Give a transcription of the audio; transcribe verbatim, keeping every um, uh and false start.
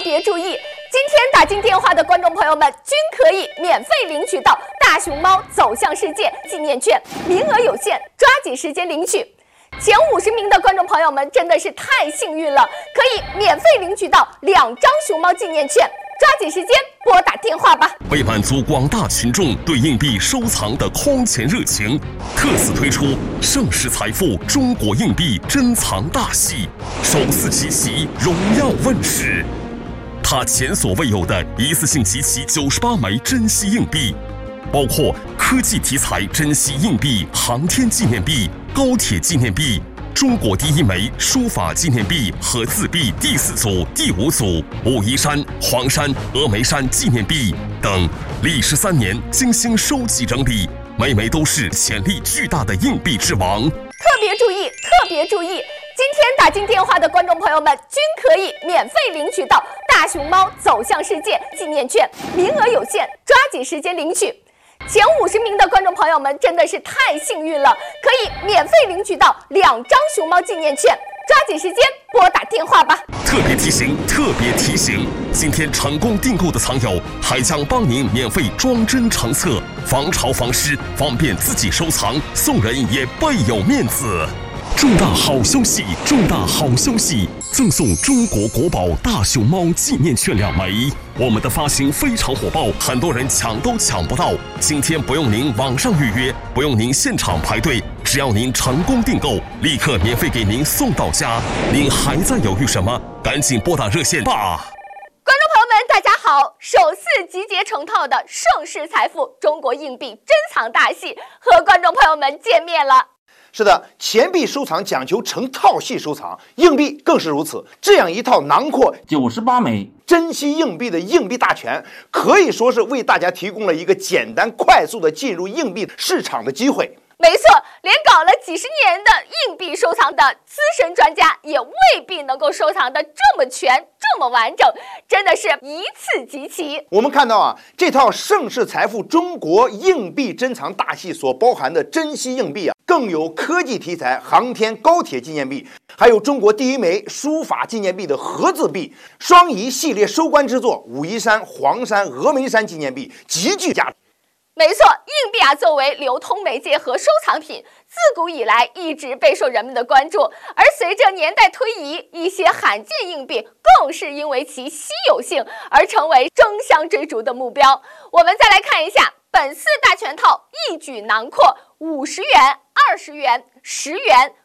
别注意，今天打进电话的观众朋友们均可以免费领取到大熊猫走向世界纪念券，名额有限，抓紧时间领取。前五十名的观众朋友们真的是太幸运了，可以免费领取到两张熊猫纪念券，抓紧时间拨打电话吧。 为满足广大群众对硬币收藏的空前热情，特此推出盛世财富中国硬币珍藏大系，首次集齐荣耀问世。它前所未有的一次性集齐九十八枚珍稀硬币，包括科技题材珍稀硬币、航天纪念币、高铁纪念币、中国第一枚书法纪念币和字币第四组、第五组、武夷山、黄山、峨眉山纪念币等，历时三年精心收集整理，每枚都是潜力巨大的硬币之王。 特别注意，特别注意，今天打进电话的观众朋友们均可以免费领取到大熊猫走向世界纪念券，名额有限，抓紧时间领取。前五十名的观众朋友们真的是太幸运了，可以免费领取到两张熊猫纪念券，抓紧时间拨打电话吧。 特别提醒，特别提醒，今天成功订购的藏友还将帮您免费装帧成册，防潮防湿，方便自己收藏，送人也倍有面子。重大好消息！重大好消息！赠送中国国宝大熊猫纪念券两枚。我们的发行非常火爆，很多人抢都抢不到。今天不用您网上预约，不用您现场排队，只要您成功订购，立刻免费给您送到家。您还在犹豫什么？赶紧拨打热线吧！ 观众朋友们，大家好！首次集结成套的盛世财富中国硬币珍藏大系和观众朋友们见面了。 是的，钱币收藏讲求成套系收藏，硬币更是如此。这样一套囊括九十八枚珍稀硬币的硬币大全，可以说是为大家提供了一个简单快速的进入硬币市场的机会。 没错，连搞了几十年的硬币收藏的资深专家也未必能够收藏的这么全这么完整，真的是一次集齐。 我们看到啊，这套盛世财富中国硬币珍藏大系所包含的珍稀硬币啊，更有科技题材航天高铁纪念币，还有中国第一枚书法纪念币的合字币，双仪系列收官之作武夷山、黄山、峨眉山纪念币极具价值。 没错，硬币啊，作为流通媒介和收藏品，自古以来一直备受人们的关注。而随着年代推移，一些罕见硬币更是因为其稀有性而成为争相追逐的目标。我们再来看一下本次大全套，一举囊括五十元、二十元、十元、